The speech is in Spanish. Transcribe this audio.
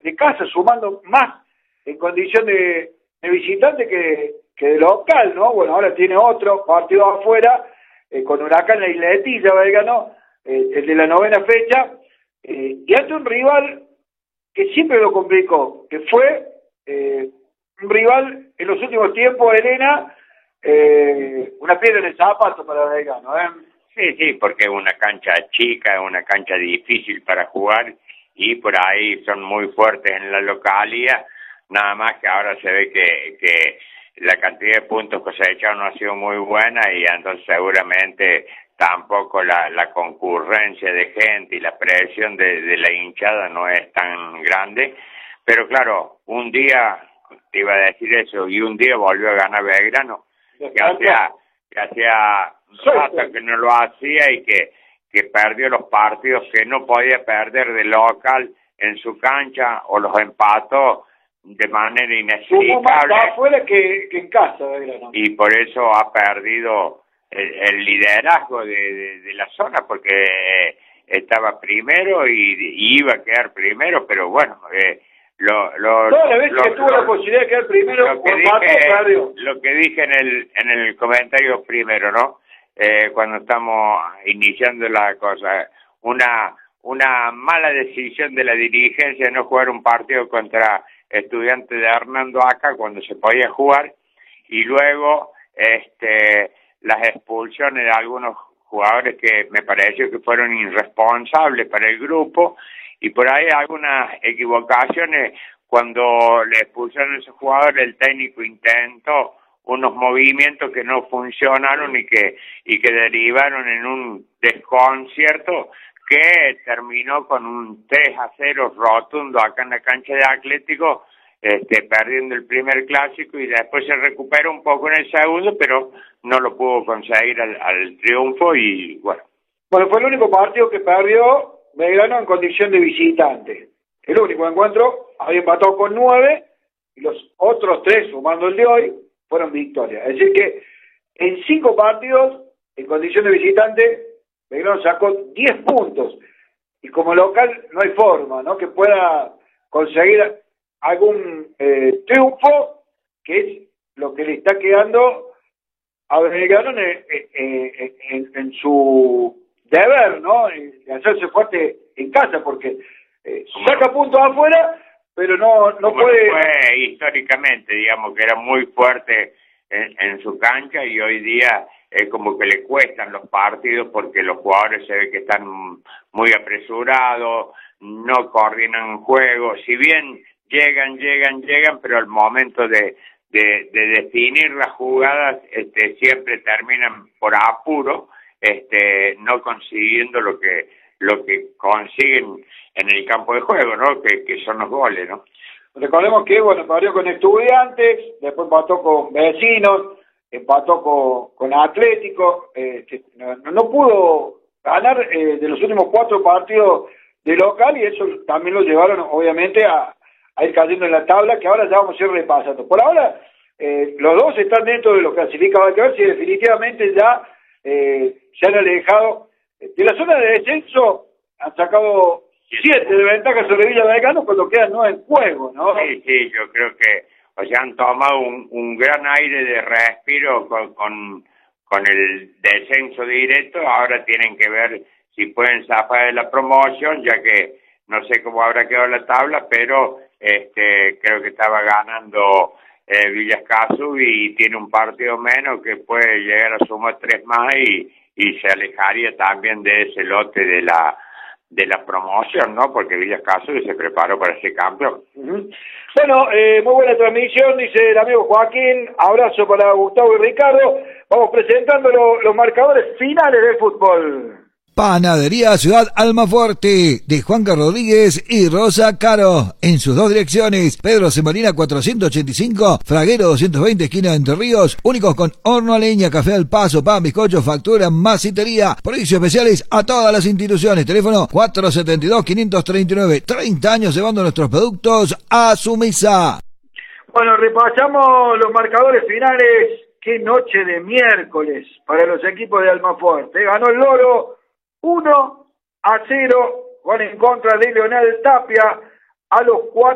de casa, sumando más en condición de visitante que de local, ¿no? Bueno, ahora tiene otro partido afuera, con Huracán en la Isla de Tilla, Belgrano, el de la 9ª fecha, y ante un rival que siempre lo complicó, que fue un rival en los últimos tiempos, Elena, una piedra en el zapato para Belgrano, Sí, porque es una cancha chica, es una cancha difícil para jugar y por ahí son muy fuertes en la localía, nada más que ahora se ve que la cantidad de puntos cosechados no ha sido muy buena y entonces seguramente tampoco la concurrencia de gente y la presión de la hinchada no es tan grande, pero claro, un día, te iba a decir eso, y un día volvió a ganar Belgrano, que hacía rato que no lo hacía y que perdió los partidos que no podía perder de local en su cancha o los empató de manera inexplicable. Tuvo más afuera que en casa, Belgrano. Y por eso ha perdido el liderazgo de la zona, porque estaba primero y iba a quedar primero, pero bueno, todas las veces que tuvo la posibilidad de quedar primero, lo que dije en el comentario primero, ¿no? Cuando estamos iniciando la cosa, una mala decisión de la dirigencia no jugar un partido contra Estudiantes de Hernando acá cuando se podía jugar, y luego las expulsiones de algunos jugadores que me pareció que fueron irresponsables para el grupo, y por ahí algunas equivocaciones cuando le expulsaron a esos jugadores, el técnico intentó unos movimientos que no funcionaron y que derivaron en un desconcierto que terminó con un 3-0 rotundo acá en la cancha de Atlético, perdiendo el primer clásico, y después se recuperó un poco en el segundo, pero no lo pudo conseguir al triunfo y bueno. Bueno, fue el único partido que perdió Belgrano en condición de visitante. El único encuentro, había empatado con 9 y los otros 3, sumando el de hoy, fueron victorias. Es decir que en 5 partidos, en condición de visitante, Belgrano sacó 10 puntos. Y como local no hay forma, ¿no?, que pueda conseguir algún triunfo, que es lo que le está quedando a Belgrano en su deber, ¿no?, de hacerse fuerte en casa, porque saca puntos afuera, pero no puede. Fue históricamente, digamos, que era muy fuerte en su cancha, y hoy día es como que le cuestan los partidos porque los jugadores se ve que están muy apresurados, no coordinan juegos, si bien llegan, pero al momento de definir las jugadas siempre terminan por apuro, no consiguiendo lo que consiguen en el campo de juego, ¿no?, que son los goles, ¿no? Recordemos que, bueno, perdió con Estudiantes, después empató con Vecinos, empató con Atlético, no pudo ganar de los últimos 4 partidos de local, y eso también lo llevaron, obviamente, a ir cayendo en la tabla, que ahora ya vamos a ir repasando. Por ahora, los dos están dentro de lo que clasifica, va a ver si definitivamente ya se han alejado de la zona de descenso. Han sacado 7 de ventaja sobre Villa Belgrano cuando quedan 9 en juego, ¿no? Sí, yo creo que han tomado un gran aire de respiro con el descenso directo. Ahora tienen que ver si pueden zafar de la promoción, ya que no sé cómo habrá quedado la tabla, pero creo que estaba ganando Villa Escazú y tiene un partido menos, que puede llegar a sumar 3 más y se alejaría también de ese lote de la promoción, ¿no? Porque Villa Escazú se preparó para ser campeón. Bueno, muy buena transmisión, dice el amigo Joaquín. Abrazo para Gustavo y Ricardo. Vamos presentando los marcadores finales del fútbol. Panadería Ciudad Almafuerte, de Juanca Rodríguez y Rosa Caro, en sus 2 direcciones, Pedro Semolina 485, Fraguero 220, esquina de Entre Ríos, únicos con horno a leña, café al paso, pan, bizcocho, factura, masitería, precios especiales a todas las instituciones, teléfono 472-539, 30 años llevando nuestros productos a su mesa. Bueno, repasamos los marcadores finales. Qué noche de miércoles para los equipos de Almafuerte. Ganó el Loro 1-0, gol en contra de Leonel Tapia a los 4.